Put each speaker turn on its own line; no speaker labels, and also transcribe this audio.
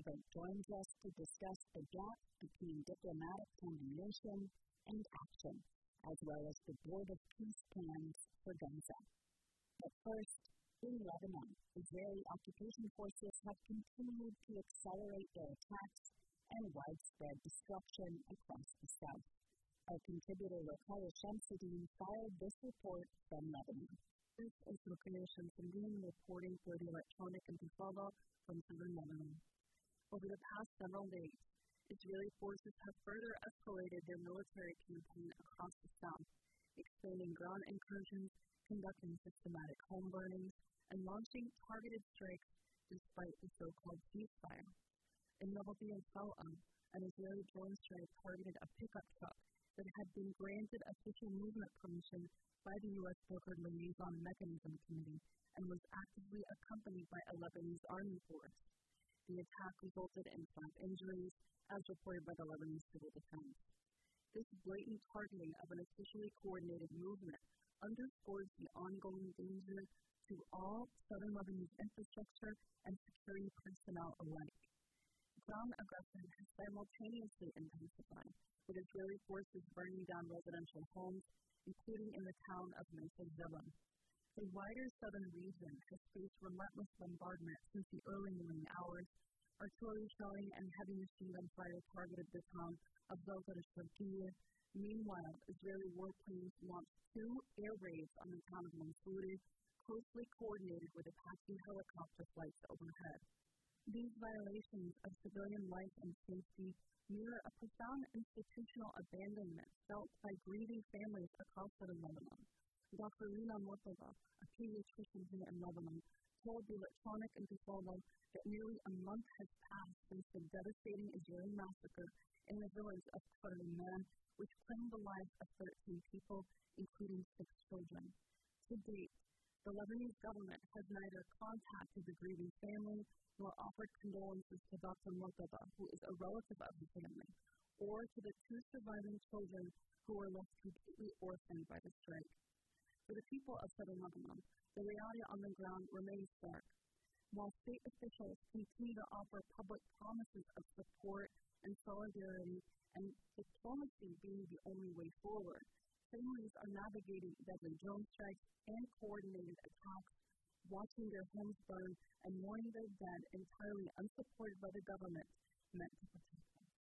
Silva joins us to discuss the gap between diplomatic condemnation and action, as well as the Board of Peace plans for Gaza. But first, in Lebanon, Israeli occupation forces have continued to accelerate their attacks and widespread destruction across the south. Our contributor Rokhaya Shamsuddin filed this report from Lebanon.
This is Rokhaya Shamsuddin reporting for the Electronic Intifada from southern Lebanon. Over the past several days, Israeli forces have further escalated their military campaign across the south, expanding ground incursions, conducting systematic home burnings, and launching targeted strikes despite the so-called ceasefire. In Nabatiya Sal'a, an Israeli drone strike targeted a pickup truck that had been granted official movement permission by the U.S. Brokered Liaison Mechanism Committee and was actively accompanied by a Lebanese army force. The attack resulted in 5 injuries, as reported by the Lebanese Civil Defense. This blatant targeting of an officially coordinated movement underscores the ongoing danger to all southern Lebanese infrastructure and security personnel alike. Ground aggression has simultaneously intensified, with Israeli forces burning down residential homes, including in the town of Mesa Zillam. The wider southern region has faced relentless bombardment since the early morning hours. Artillery shelling and heavy machine gun fire targeted the town of Zalta al-Sharqiyya. Meanwhile, Israeli warplanes launched 2 air raids on the town of Mansouri, closely coordinated with Apache helicopter flights overhead. These violations of civilian life and safety mirror a profound institutional abandonment felt by grieving families across southern Lebanon. Dr. Lina Mortova, a pediatrician here in Lebanon, told the Electronic Intifada that nearly a month has passed since the devastating Israeli massacre in the village of Kfar Liman, which claimed the lives of 13 people, including 6 children. To date, the Lebanese government has neither contacted the grieving family nor offered condolences to Dr. Mortova, who is a relative of the family, or to the 2 surviving children who were left completely orphaned by the strike. For the people of southern Lebanon, the reality on the ground remains stark. While state officials continue to offer public promises of support and solidarity, and diplomacy being the only way forward, families are navigating deadly drone strikes and coordinated attacks, watching their homes burn and mourning their dead entirely unsupported by the government meant to protect